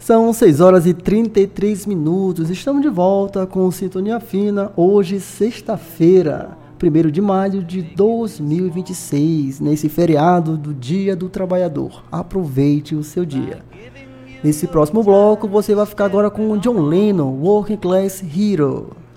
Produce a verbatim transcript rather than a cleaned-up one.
São seis horas e trinta e três minutos. Estamos de volta com Sintonia Fina. Hoje, sexta-feira, primeiro de maio de dois mil e vinte e seis, nesse feriado do Dia do Trabalhador. Aproveite o seu dia. Nesse próximo bloco, você vai ficar agora com John Lennon, Working Class Hero.